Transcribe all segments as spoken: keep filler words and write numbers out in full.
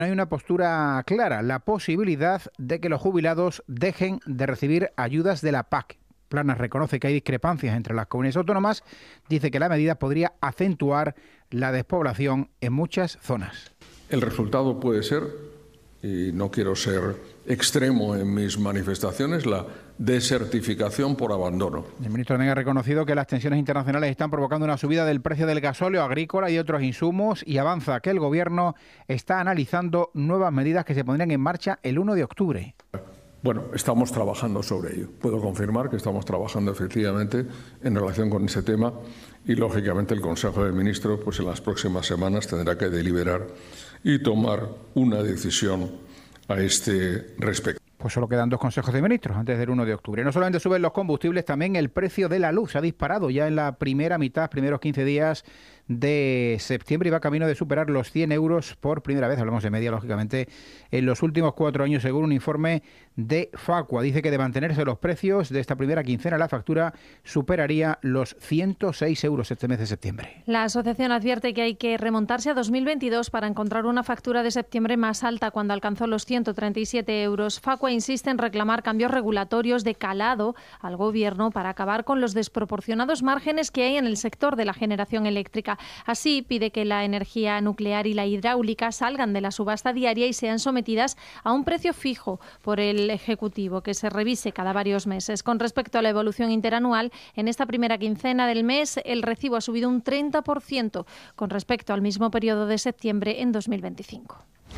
No hay una postura clara, la posibilidad de que los jubilados dejen de recibir ayudas de la P A C. Planas reconoce que hay discrepancias entre las comunidades autónomas, dice que la medida podría acentuar la despoblación en muchas zonas. El resultado puede ser, y no quiero ser extremo en mis manifestaciones, la desertificación por abandono. El ministro también ha reconocido que las tensiones internacionales están provocando una subida del precio del gasóleo agrícola y otros insumos y avanza que el Gobierno está analizando nuevas medidas que se pondrían en marcha el uno de octubre. Bueno, estamos trabajando sobre ello. Puedo confirmar que estamos trabajando efectivamente en relación con ese tema y, lógicamente, el Consejo de Ministros pues, en las próximas semanas tendrá que deliberar y tomar una decisión a este respecto. Pues solo quedan dos consejos de ministros antes del uno de octubre. No solamente suben los combustibles, también el precio de la luz se ha disparado ya en la primera mitad, primeros quince días de septiembre y va camino de superar los cien euros por primera vez, hablamos de media, lógicamente, en los últimos cuatro años, según un informe de Facua. Dice que de mantenerse los precios de esta primera quincena, la factura superaría los ciento seis euros este mes de septiembre. La asociación advierte que hay que remontarse a dos mil veintidós para encontrar una factura de septiembre más alta, cuando alcanzó los ciento treinta y siete euros. Facua insiste en reclamar cambios regulatorios de calado al Gobierno para acabar con los desproporcionados márgenes que hay en el sector de la generación eléctrica. Así, pide que la energía nuclear y la hidráulica salgan de la subasta diaria y sean sometidas a un precio fijo por el Ejecutivo, que se revise cada varios meses. Con respecto a la evolución interanual, en esta primera quincena del mes el recibo ha subido un treinta por ciento con respecto al mismo periodo de septiembre en dos mil veinticinco.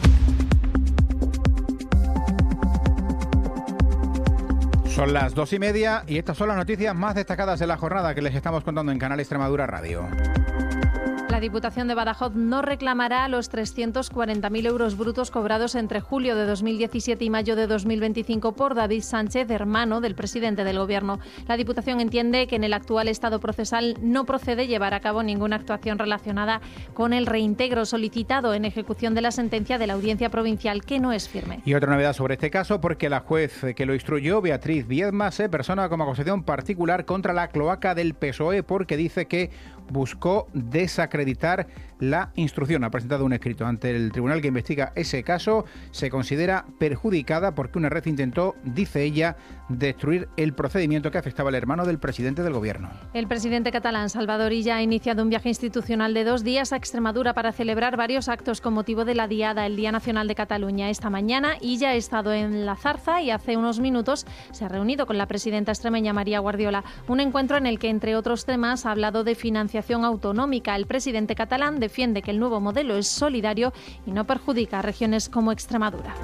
Son las dos y media y estas son las noticias más destacadas de la jornada que les estamos contando en Canal Extremadura Radio. La Diputación de Badajoz no reclamará los trescientos cuarenta mil euros brutos cobrados entre julio de dos mil diecisiete y mayo de dos mil veinticinco por David Sánchez, hermano del presidente del Gobierno. La Diputación entiende que en el actual estado procesal no procede llevar a cabo ninguna actuación relacionada con el reintegro solicitado en ejecución de la sentencia de la Audiencia Provincial, que no es firme. Y otra novedad sobre este caso, porque la juez que lo instruyó, Beatriz Viedma, se persona como acusación particular contra la cloaca del P S O E porque dice que buscó desacreditar la instrucción. Ha presentado un escrito ante el tribunal que investiga ese caso. Se considera perjudicada porque una red intentó, dice ella, destruir el procedimiento que afectaba al hermano del presidente del Gobierno. El presidente catalán, Salvador Illa, ha iniciado un viaje institucional de dos días a Extremadura para celebrar varios actos con motivo de la Diada, el Día Nacional de Cataluña. Esta mañana Illa ha estado en La Zarza y hace unos minutos se ha reunido con la presidenta extremeña María Guardiola. Un encuentro en el que, entre otros temas, ha hablado de financiación autonómica. El presidente catalán defiende que el nuevo modelo es solidario y no perjudica a regiones como Extremadura.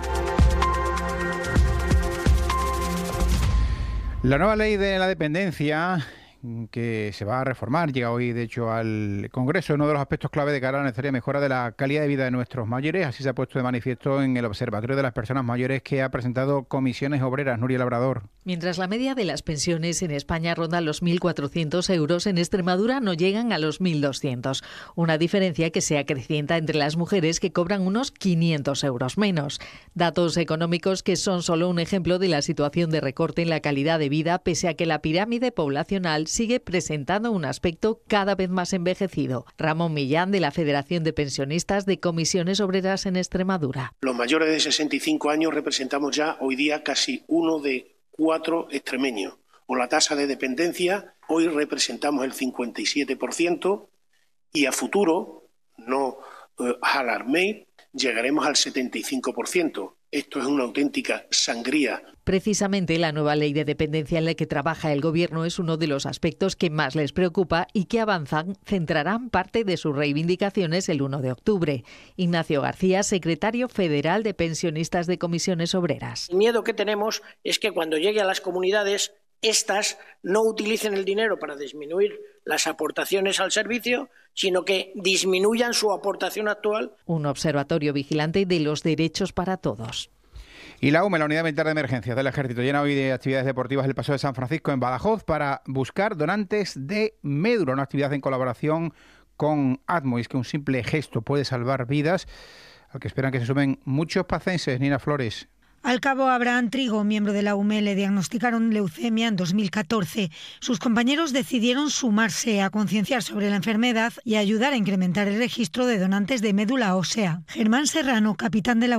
La nueva ley de la dependencia, que se va a reformar, llega hoy de hecho al Congreso, uno de los aspectos clave de cara a la necesaria mejora de la calidad de vida de nuestros mayores. Así se ha puesto de manifiesto en el Observatorio de las Personas Mayores que ha presentado Comisiones Obreras. Nuria Labrador. Mientras la media de las pensiones en España ronda los mil cuatrocientos euros, en Extremadura no llegan a los mil doscientos. Una diferencia que se acrecienta entre las mujeres, que cobran unos quinientos euros menos. Datos económicos que son solo un ejemplo de la situación de recorte en la calidad de vida, pese a que la pirámide poblacional sigue presentando un aspecto cada vez más envejecido. Ramón Millán, de la Federación de Pensionistas de Comisiones Obreras en Extremadura. Los mayores de sesenta y cinco años representamos ya hoy día casi uno de cuatro extremeños. Por la tasa de dependencia, hoy representamos el cincuenta y siete por ciento y a futuro, no eh, alarméis, llegaremos al setenta y cinco por ciento. Esto es una auténtica sangría. Precisamente la nueva ley de dependencia en la que trabaja el Gobierno es uno de los aspectos que más les preocupa y que avanzan centrarán parte de sus reivindicaciones el uno de octubre. Ignacio García, secretario federal de Pensionistas de Comisiones Obreras. El miedo que tenemos es que cuando llegue a las comunidades, estas no utilicen el dinero para disminuir las aportaciones al servicio, sino que disminuyan su aportación actual. Un observatorio vigilante de los derechos para todos. Y la U M E, la Unidad Militar de Emergencias del Ejército, llena hoy de actividades deportivas el Paseo de San Francisco en Badajoz para buscar donantes de médula, una actividad en colaboración con ATMO. Y es que un simple gesto puede salvar vidas, al que esperan que se sumen muchos pacenses. Nina Flores. Al cabo Abraham Trigo, miembro de la U M E, le diagnosticaron leucemia en dos mil catorce. Sus compañeros decidieron sumarse a concienciar sobre la enfermedad y ayudar a incrementar el registro de donantes de médula ósea. Germán Serrano, capitán de la